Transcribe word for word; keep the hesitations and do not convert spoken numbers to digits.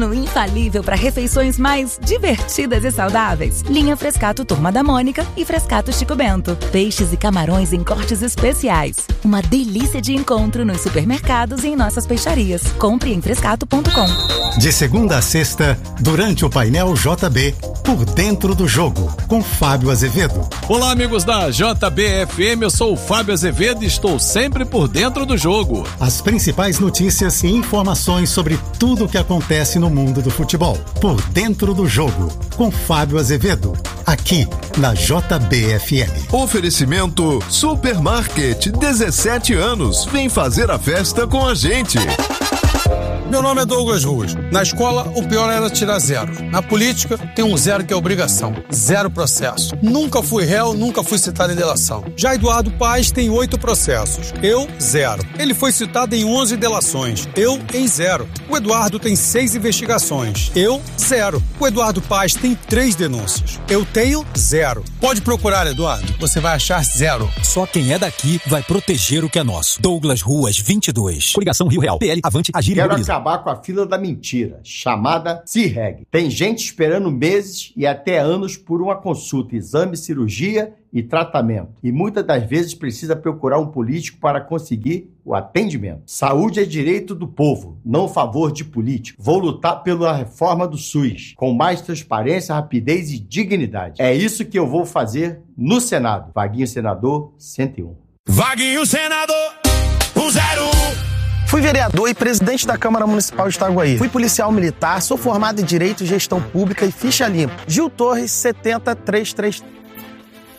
plano infalível para refeições mais divertidas e saudáveis. Linha Frescato Turma da Mônica e Frescato Chico Bento. Peixes e camarões em cortes especiais. Uma delícia de encontro nos supermercados e em nossas peixarias. Compre em frescato ponto com. De segunda a sexta, durante o painel J B, Por Dentro do Jogo, com Fábio Azevedo. Olá, amigos da J B F M, eu sou o Fábio Azevedo e estou sempre por dentro do jogo. As principais notícias e informações sobre tudo o que acontece no mundo do futebol. Por Dentro do Jogo, com Fábio Azevedo, aqui na J B F M. Oferecimento Supermarket, dezessete anos, vem fazer a festa com a gente. Meu nome é Douglas Ruas. Na escola, o pior era tirar zero. Na política, tem um zero que é obrigação. Zero processo. Nunca fui réu, nunca fui citado em delação. Já Eduardo Paes tem oito processos. Eu, zero. Ele foi citado em onze delações. Eu, em zero. O Eduardo tem seis investigações. Eu, zero. O Eduardo Paes tem três denúncias. Eu tenho zero. Pode procurar, Eduardo. Você vai achar zero. Só quem é daqui vai proteger o que é nosso. Douglas Ruas, vinte e dois. Coligação Rio Real. P L, Avante, Agir e Mobiliza. Acabar com a fila da mentira, chamada C I R E G. Tem gente esperando meses e até anos por uma consulta, exame, cirurgia e tratamento. E muitas das vezes precisa procurar um político para conseguir o atendimento. Saúde é direito do povo, não favor de político. Vou lutar pela reforma do SUS, com mais transparência, rapidez e dignidade. É isso que eu vou fazer no Senado. Vaguinho Senador cento e um. Vaguinho Senador cento e um. Fui vereador e presidente da Câmara Municipal de Itaguaí. Fui policial militar, sou formado em Direito, Gestão Pública e Ficha Limpa. Gil Torres, setenta, trezentos e trinta e três.